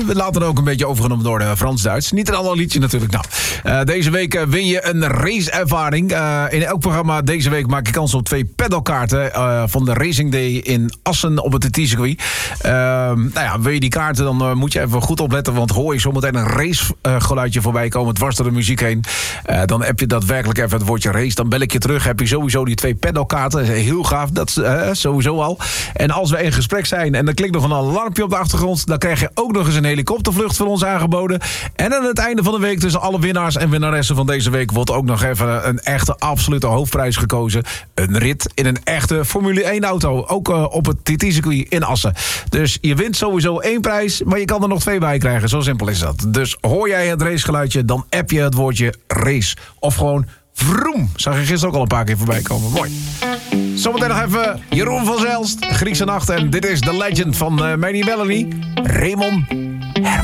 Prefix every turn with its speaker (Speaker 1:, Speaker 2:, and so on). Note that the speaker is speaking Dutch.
Speaker 1: We laten ook een beetje overgenomen door Frans-Duits. Niet een ander liedje natuurlijk. Nou, deze week win je een raceervaring. In elk programma deze week maak je kans op 2 pedalkaarten van de Racing Day in Assen op het TT-circuit. Wil je die kaarten, dan moet je even goed opletten, want hoor je zometeen een racegeluidje voorbij komen dwars door de muziek heen. Dan heb je daadwerkelijk even het woordje race. Dan bel ik je terug, heb je sowieso die 2 pedalkaarten. Heel gaaf, dat sowieso al. En als we in gesprek zijn en er klinkt nog een alarmpje op de achtergrond, dan krijg je ook nog eens een helikoptervlucht van ons aangeboden. En aan het einde van de week tussen alle winnaars en winnaressen van deze week wordt ook nog even een echte absolute hoofdprijs gekozen. Een rit in een echte Formule 1 auto. Ook op het TT-circuit in Assen. Dus je wint sowieso 1 prijs, maar je kan er nog 2 bij krijgen. Zo simpel is dat. Dus hoor jij het racegeluidje, dan app je het woordje race. Of gewoon vroom. Zag je gisteren ook al een paar keer voorbij komen. Mooi. Zometeen nog even Jeroen van Zelst, Griekse Nacht. En dit is The Legend van Melanie Melanie, Raymond.